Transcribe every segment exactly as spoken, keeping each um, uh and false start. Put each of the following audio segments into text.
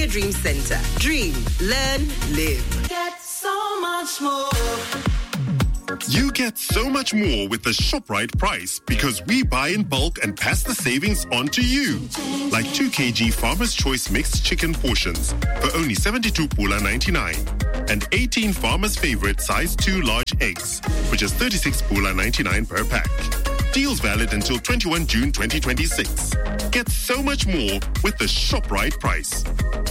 Your Dream Center. Dream, learn, live. Get so much more. You get so much more with the ShopRite price because we buy in bulk and pass the savings on to you. Like two kilograms Farmer's Choice mixed chicken portions for only seventy-two pula ninety-nine and eighteen Farmer's Favorite size two large eggs, which is thirty-six pula ninety-nine per pack. Deals valid until twenty-first of June twenty twenty-six. Get so much more with the ShopRite price.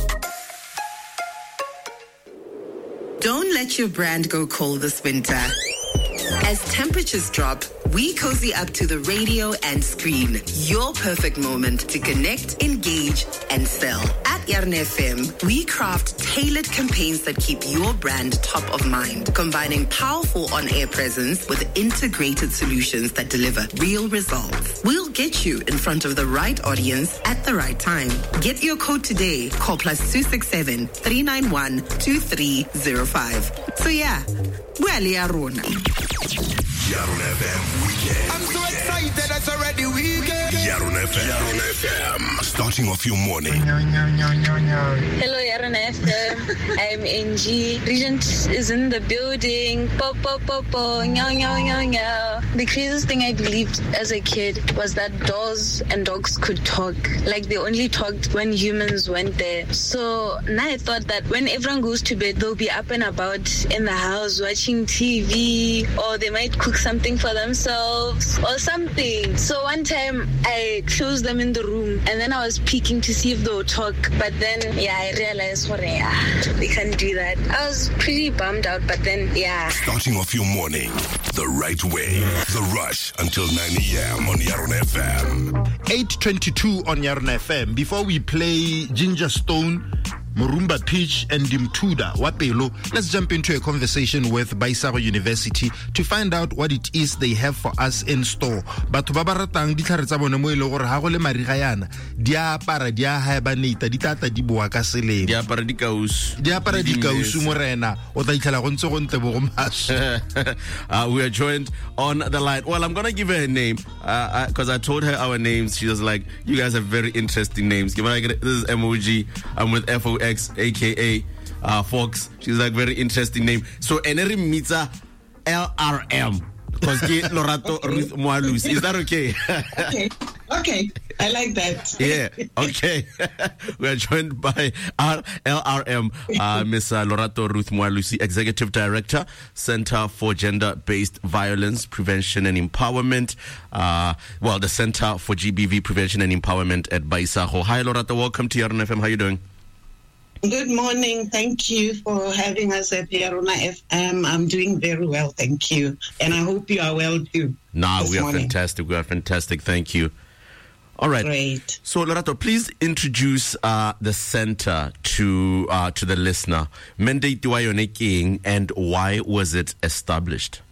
Don't let your brand go cold this winter. As temperatures drop, we cozy up to the radio and screen. Your perfect moment to connect, engage, and sell. At Yarn F M, we craft tailored campaigns that keep your brand top of mind, combining powerful on-air presence with integrated solutions that deliver real results. We'll get you in front of the right audience at the right time. Get your code today. Call plus two six seven, three nine one, two three zero five. So yeah, well, Yarona. Yarn F M weekend. I'm so excited, it's already weekend. Yarn F M. Yarn F M. Starting off your morning. Hello, Yarn F M. I'm Angie. Regent is in the building. Po, po, po, po. Nyaw, nyaw, nyaw, nyaw. The craziest thing I believed as a kid was that dolls and dogs could talk. Like they only talked when humans went there. So now I thought that when everyone goes to bed, they'll be up and about in the house watching T V, or they might cook something for themselves or something. So one time I closed them in the room and then I was peeking to see if they would talk. But then, yeah, I realized, well, yeah, they can't do that. I was pretty bummed out, but then, yeah. Starting off your morning the right way. The Rush until nine a.m. on Yarn F M. eight twenty-two on Yarn F M. Before we play Ginger Stone, Murumba Peach and Dimtuda Wapelo, let's jump into a conversation with Baisago University to find out what it is they have for us in store. Batho ba ba ratang ditlhare tsa bone mo ile gore ha go le mariga yana dia apara dia hibernate di tata di boa ka selemo dia apara di kaus dia apara di kaus morena o tla itlhela go ntse go nte bo go mas. We are joined on the line. Well, I'm gonna give her a name because uh, I, I told her our names. She was like, you guys have very interesting names. This is M O G. I'm with F O X, aka uh, Fox. She's like, very interesting name. So Eneri Mitza L R M because Lorato Ruth Mwalusi. Is that okay? Okay. Okay. I like that. Yeah. Okay. We are joined by our L R M, uh, Miss uh, Lorato Ruth Mwalusi, Executive Director, Center for Gender-Based Violence Prevention and Empowerment. Uh, well, the Center for G B V Prevention and Empowerment at Baisago. Hi, Lorato. Welcome to Yarn F M. How are you doing? Good morning. Thank you for having us at Yarona F M. I'm doing very well, thank you. And I hope you are well too. Nah, we are morning. fantastic. We are fantastic. Thank you. All right. Great. So, Lorato, please introduce uh, the center to uh, to the listener. Mandate King, and why was it established?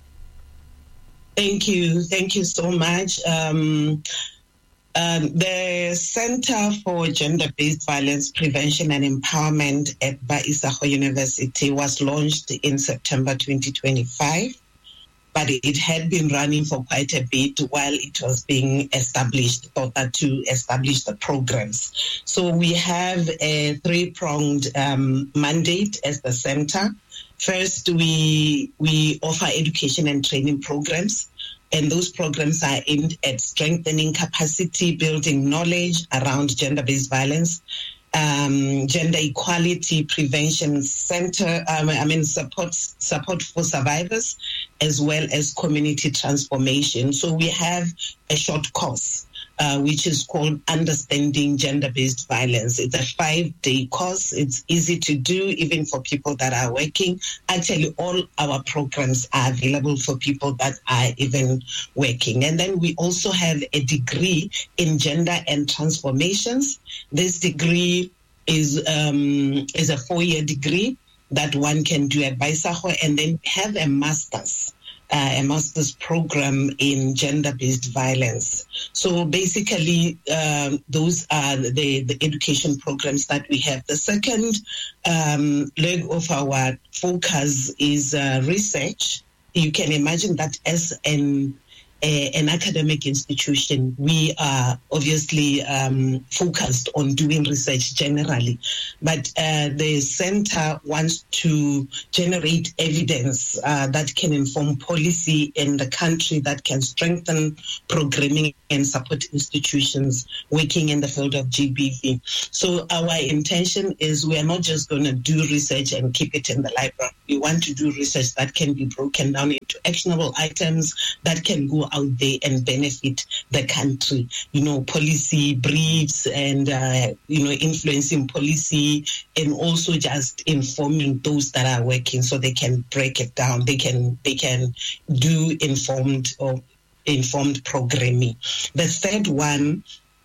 Thank you. Thank you so much. Um, Um, the Center for Gender-Based Violence Prevention and Empowerment at Baisago University was launched in September twenty twenty-five, but it had been running for quite a bit while it was being established, or to establish the programs. So we have a three-pronged um, mandate as the center. First, we we offer education and training programs. And those programs are aimed at strengthening capacity, building knowledge around gender-based violence, um, gender equality prevention center, um, I mean support support for survivors, as well as community transformation. So we have a short course, uh, which is called Understanding Gender-Based Violence. It's a five-day course. It's easy to do, even for people that are working. Actually, all our programs are available for people that are even working. And then we also have a degree in gender and transformations. This degree is um, is a four-year degree that one can do at Baisago, and then have a master's. Uh, a master's program in gender-based violence. So basically, um, those are the, the education programs that we have. The second um, leg of our focus is uh, research. You can imagine that as an a, an academic institution, we are obviously um, focused on doing research generally. But uh, the center wants to generate evidence uh, that can inform policy in the country, that can strengthen programming and support institutions working in the field of G B V. So our intention is we are not just going to do research and keep it in the library. We want to do research that can be broken down into actionable items that can go out there and benefit the country. You know, policy briefs and, uh, you know, influencing policy, and also just informing those that are working so they can break it down. They can, they can do informed or informed programming. The third one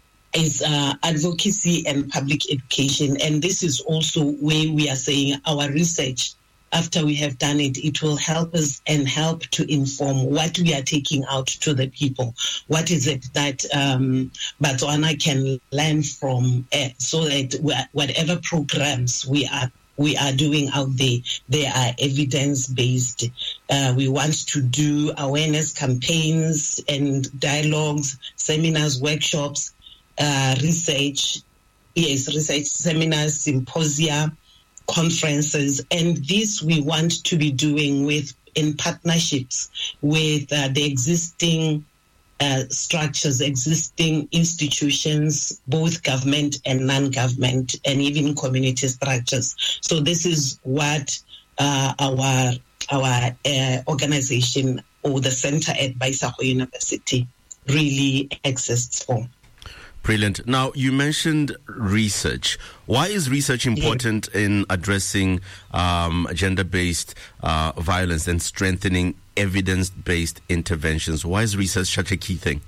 is uh, advocacy and public education. And this is also where we are saying our research, after we have done it, it will help us and help to inform what we are taking out to the people. What is it that um, Botswana can learn from, uh, so that whatever programs we are we are doing out there, they are evidence-based. Uh, we want to do awareness campaigns and dialogues, seminars, workshops, uh, research, yes, research seminars, symposia, conferences, and this we want to be doing with in partnerships with uh, the existing uh, structures, existing institutions, both government and non-government, and even community structures. So this is what uh, our our uh, organization or the center at Bayisargo University really exists for. Brilliant. Now, you mentioned research. Why is research important yeah. in addressing um, gender-based uh, violence and strengthening evidence-based interventions? Why is research such a key thing?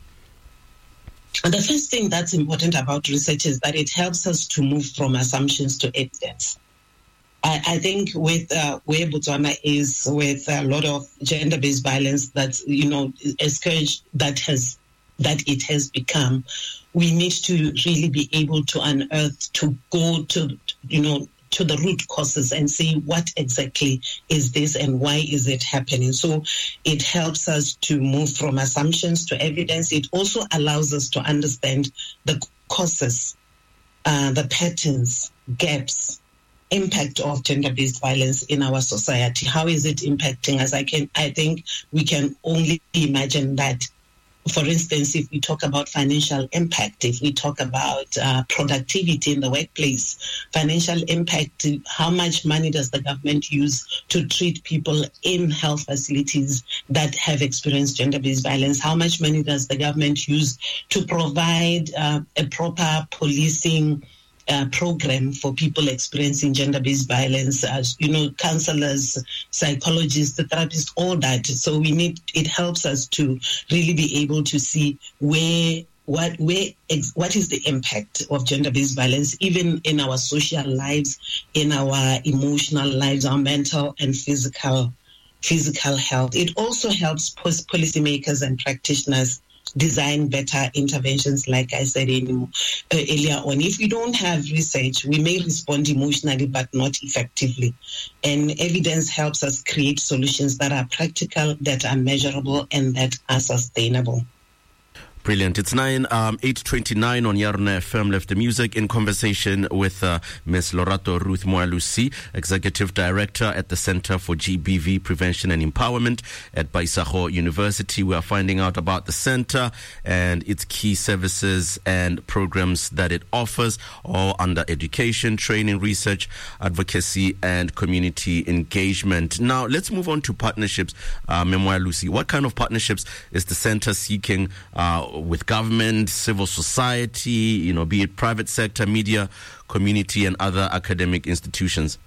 And the first thing that's important about research is that it helps us to move from assumptions to evidence. I, I think with uh, where Botswana is with a lot of gender-based violence, that's, you know, a scourge that has that it has become, we need to really be able to unearth, to go to, you know, to the root causes and see what exactly is this and why is it happening. So it helps us to move from assumptions to evidence. It also allows us to understand the causes, uh, the patterns, gaps, impact of gender-based violence in our society. How is it impacting us? I can, I think we can only imagine that. For instance, if we talk about financial impact, if we talk about uh, productivity in the workplace, financial impact, how much money does the government use to treat people in health facilities that have experienced gender-based violence? How much money does the government use to provide uh, a proper policing Uh, program for people experiencing gender-based violence, as you know, counselors, psychologists, therapists, all that. So we need, it helps us to really be able to see where, what, where, ex, what is the impact of gender-based violence, even in our social lives, in our emotional lives, our mental and physical, physical health. It also helps policymakers and practitioners design better interventions, like I said in, uh, earlier on. If we don't have research, we may respond emotionally but not effectively. And evidence helps us create solutions that are practical, that are measurable, and that are sustainable. Brilliant. It's nine, um, eight twenty-nine on Yarona F M. Left the music in conversation with uh, Miz Lorato Ruth Moalusi, Executive Director at the Center for G B V Prevention and Empowerment at Bayisargo University. We are finding out about the center and its key services and programs that it offers, all under education, training, research, advocacy, and community engagement. Now, let's move on to partnerships. Uh, Moalusi, what kind of partnerships is the center seeking uh, with government, civil society, you know, be it private sector, media, community, and other academic institutions?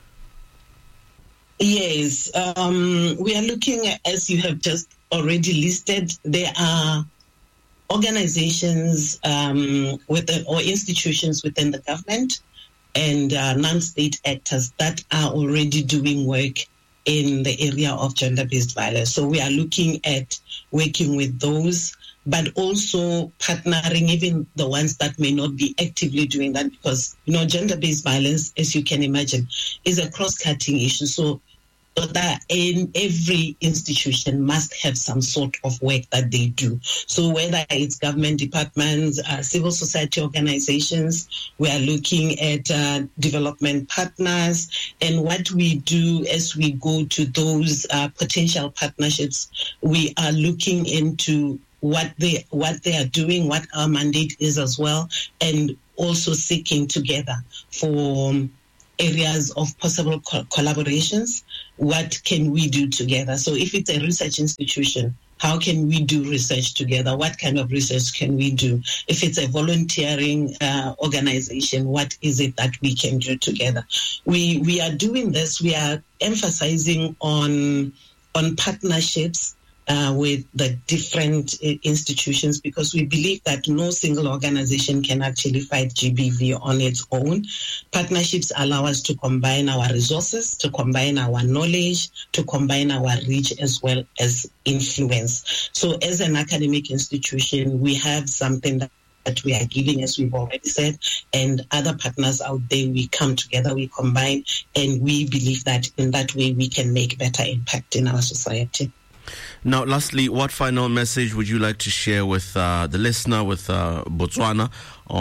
Yes, um, we are looking at, as you have just already listed, there are organizations um, within, or institutions within the government and uh, non-state actors that are already doing work in the area of gender-based violence. So we are looking at working with those, but also partnering even the ones that may not be actively doing that, because, you know, gender-based violence, as you can imagine, is a cross-cutting issue. So So that in every institution must have some sort of work that they do. So whether it's government departments, uh, civil society organizations, we are looking at uh, development partners, and what we do as we go to those uh, potential partnerships, we are looking into what they what they are doing, what our mandate is as well, and also seeking together for um, areas of possible co- collaborations. What can we do together? So if it's a research institution, how can we do research together? What kind of research can we do? If it's a volunteering uh, organization, what is it that we can do together? We we are doing this. We are emphasizing on on partnerships Uh, with the different uh, institutions, because we believe that no single organization can actually fight G B V on its own. Partnerships allow us to combine our resources, to combine our knowledge, to combine our reach as well as influence. So as an academic institution, we have something that that we are giving, as we've already said, and other partners out there, we come together, we combine, and we believe that in that way we can make better impact in our society. Now, lastly, what final message would you like to share with uh, the listener, with uh, Botswana,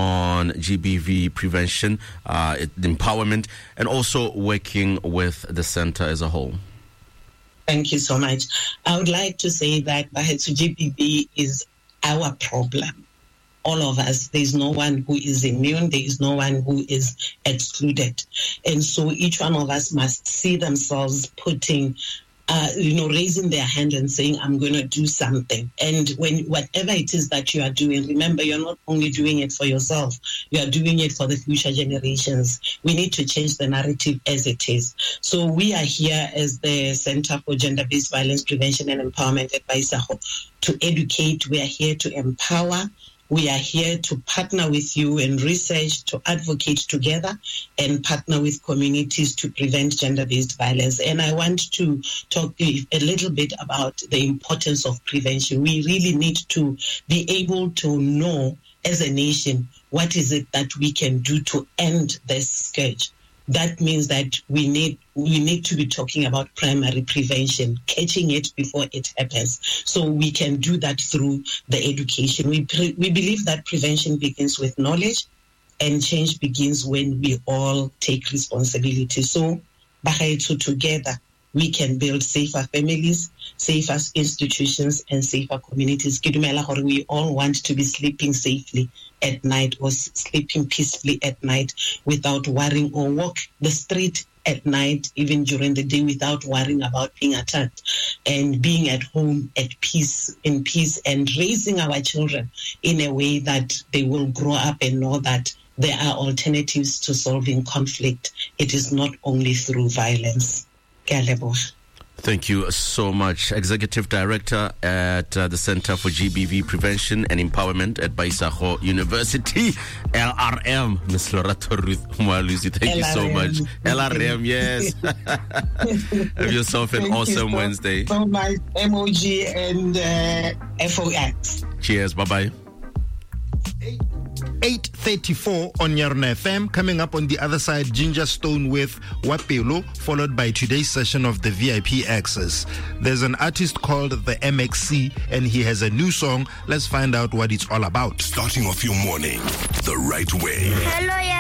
on G B V prevention, uh, empowerment, and also working with the center as a whole? Thank you so much. I would like to say that Bahetsu G B V is our problem. All of us, there is no one who is immune, there is no one who is excluded. And so each one of us must see themselves putting Uh, you know, raising their hand and saying, I'm going to do something. And when whatever it is that you are doing, remember, you're not only doing it for yourself, you are doing it for the future generations. We need to change the narrative as it is. So we are here as the Center for Gender-Based Violence Prevention and Empowerment at BAISAGO to educate. We are here to empower. We are here to partner with you in research, to advocate together, and partner with communities to prevent gender-based violence. And I want to talk a little bit about the importance of prevention. We really need to be able to know as a nation what is it that we can do to end this scourge. That means that we need we need to be talking about primary prevention, catching it before it happens. So we can do that through the education. We pre- we believe that prevention begins with knowledge, and change begins when we all take responsibility. So, Bagaetso, together, we can build safer families, safer institutions, and safer communities. We all want to be sleeping safely at night, or sleeping peacefully at night without worrying, or walk the street at night, even during the day, without worrying about being attacked, and being at home at peace, in peace, and raising our children in a way that they will grow up and know that there are alternatives to solving conflict. It is not only through violence. Thank you so much. Executive Director at uh, the Center for G B V Prevention and Empowerment at BAISAGO University, L R M, Miz Lorato Ruth Mwalusi. Thank L R M. You so much. L R M, yes. Have yourself an Thank awesome you so, Wednesday. So much, M O G and uh, F O X. Cheers. Bye-bye. eight thirty-four on Yarna F M. Coming up on the other side, Ginger Stone with Wapelo, followed by today's session of the V I P Access. There's an artist called the M X C, and he has a new song. Let's find out what it's all about. Starting off your morning the right way. Hello, yeah.